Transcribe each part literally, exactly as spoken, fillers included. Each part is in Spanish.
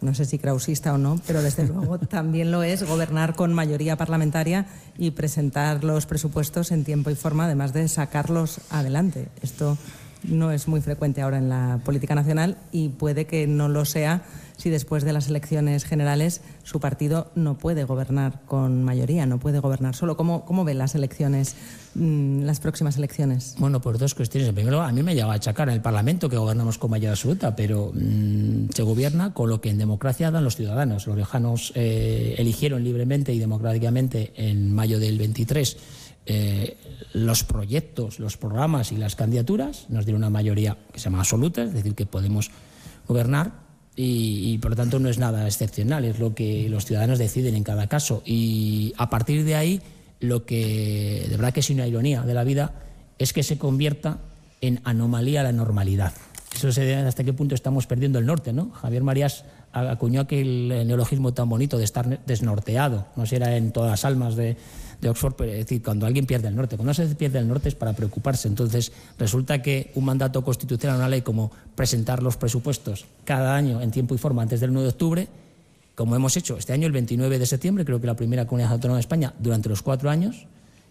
no sé si krausista o no, pero desde luego también lo es gobernar con mayoría parlamentaria y presentar los presupuestos en tiempo y forma, además de sacarlos adelante. Esto no es muy frecuente ahora en la política nacional y puede que no lo sea si después de las elecciones generales su partido no puede gobernar con mayoría, no puede gobernar solo. ¿Cómo, cómo ven las elecciones, mmm, las próximas elecciones? Bueno, por dos cuestiones. Primero, a mí me llega a achacar en el Parlamento que gobernamos con mayoría absoluta, pero mmm, se gobierna con lo que en democracia dan los ciudadanos. Los riojanos eh, eligieron libremente y democráticamente en mayo del veintitrés eh, los proyectos, los programas y las candidaturas. Nos dieron una mayoría que se llama absoluta, es decir, que podemos gobernar. Y, y por lo tanto no es nada excepcional, es lo que los ciudadanos deciden en cada caso. Y a partir de ahí, lo que de verdad que es una ironía de la vida es que se convierta en anomalía la normalidad. Eso se ve hasta qué punto estamos perdiendo el norte, ¿no? Javier Marías acuñó aquel neologismo tan bonito de estar desnorteado, no sé si era en todas las almas de, de Oxford, pero es decir, cuando alguien pierde el norte, cuando se pierde el norte es para preocuparse. Entonces resulta que un mandato constitucional, una ley como presentar los presupuestos cada año en tiempo y forma antes del uno de octubre, como hemos hecho este año el veintinueve de septiembre, creo que la primera comunidad autónoma de España durante los cuatro años,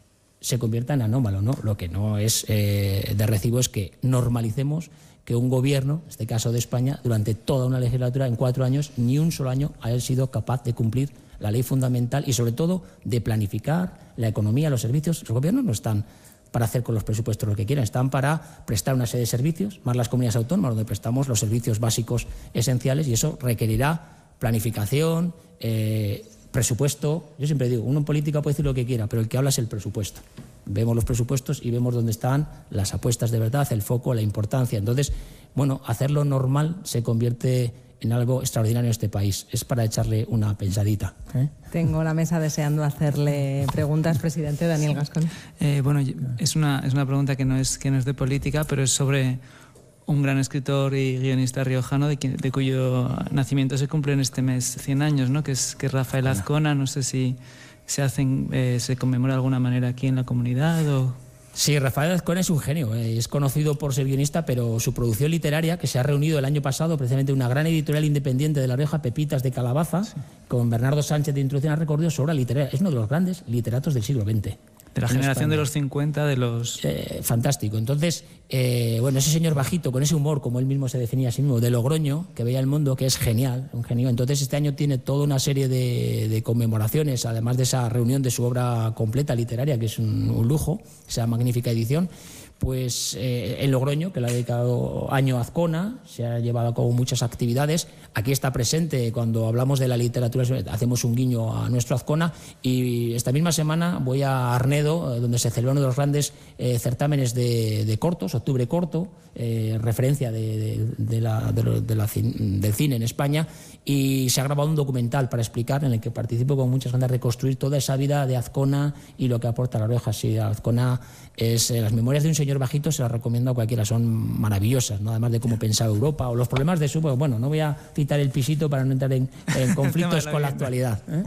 se convierta en anómalo, ¿no? Lo que no es eh, de recibo es que normalicemos que un gobierno, en este caso de España, durante toda una legislatura, en cuatro años, ni un solo año haya sido capaz de cumplir la ley fundamental y, sobre todo, de planificar la economía, los servicios. Los gobiernos no están para hacer con los presupuestos lo que quieran, están para prestar una serie de servicios, más las comunidades autónomas, donde prestamos los servicios básicos esenciales, y eso requerirá planificación, eh, presupuesto. Yo siempre digo, uno en política puede decir lo que quiera, pero el que habla es el presupuesto. Vemos los presupuestos y vemos dónde están las apuestas de verdad, el foco, la importancia. Entonces, bueno, hacerlo normal se convierte en algo extraordinario en este país. Es para echarle una pensadita, ¿eh? Tengo la mesa deseando hacerle preguntas, presidente Daniel Gascón. Eh, bueno, es una, es una pregunta que no es, que no es de política, pero es sobre un gran escritor y guionista riojano de, quien, de cuyo nacimiento se cumplen este mes cien años, ¿no? Que es, que es Rafael Azcona. No sé si se hacen, eh, se conmemora de alguna manera aquí en la comunidad o... Sí, Rafael Azcona es un genio, eh, es conocido por ser guionista, pero su producción literaria, que se ha reunido el año pasado, precisamente una gran editorial independiente de La Rioja, Pepitas de Calabaza, sí, con Bernardo Sánchez de Introducción al Recorrido, sobre la literaria. Es uno de los grandes literatos del siglo veinte. De la generación España. De los cincuenta, de los... Eh, fantástico. Entonces, eh, bueno, ese señor bajito, con ese humor, como él mismo se definía a sí mismo, de Logroño, que veía el mundo, que es genial, un genio. Entonces, este año tiene toda una serie de, de conmemoraciones, además de esa reunión de su obra completa literaria, que es un, un lujo, esa magnífica edición. Pues eh, en Logroño, que le ha dedicado año a Azcona, se ha llevado a cabo muchas actividades. Aquí está presente, cuando hablamos de la literatura, hacemos un guiño a nuestro Azcona, y esta misma semana voy a Arnedo, donde se celebra uno de los grandes eh, certámenes de, de cortos, Octubre Corto, eh, referencia de, de, de la, de, de la, del cine en España, y se ha grabado un documental para explicar, en el que participo con muchas ganas de reconstruir toda esa vida de Azcona y lo que aporta La Rioja. Sí, Azcona es eh, las memorias de un señor bajito, se las recomiendo a cualquiera, son maravillosas, ¿no? Además de cómo pensaba Europa o los problemas de su... Bueno, no voy a citar el pisito para no entrar en, en conflictos con la actualidad, ¿eh?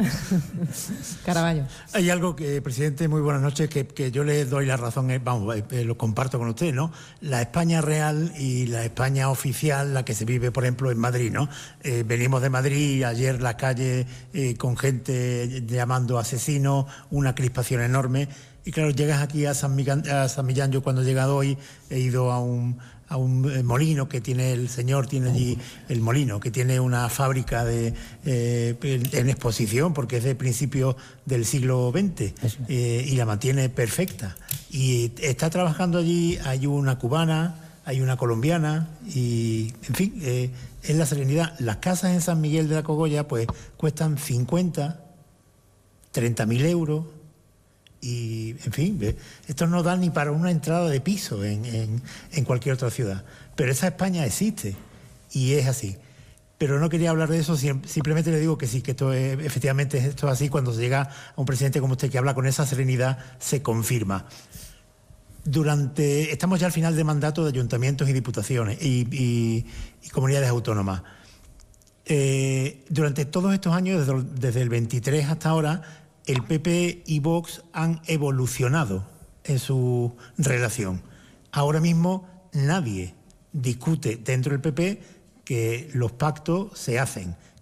Caraballo. Hay algo que, presidente, muy buenas noches, que, que yo le doy la razón, eh, vamos, eh, lo comparto con usted, ¿no? La España real y la España oficial, la que se vive, por ejemplo, en Madrid, ¿no? Eh, venimos de Madrid, ayer la calle eh, con gente llamando asesinos, una crispación enorme. Y claro, llegas aquí a San Millán, a San Millán. Yo cuando he llegado hoy he ido a un, a un molino que tiene el señor, tiene allí el molino, que tiene una fábrica de, eh, en exposición, porque es de principios del siglo veinte, eh, y la mantiene perfecta. Y está trabajando allí, hay una cubana, hay una colombiana, y en fin, eh, es la serenidad. Las casas en San Miguel de la Cogolla pues cuestan cincuenta, treinta mil euros. Y, en fin, esto no da ni para una entrada de piso en, en, en cualquier otra ciudad. Pero esa España existe y es así. Pero no quería hablar de eso, simplemente le digo que sí, que esto es, efectivamente esto es así. Cuando se llega a un presidente como usted que habla con esa serenidad, se confirma. Durante, estamos ya al final de mandato de ayuntamientos y diputaciones y, y, y comunidades autónomas. Eh, durante todos estos años, desde, desde el veintitrés hasta ahora, el P P y Vox han evolucionado en su relación. Ahora mismo nadie discute dentro del P P que los pactos se hacen,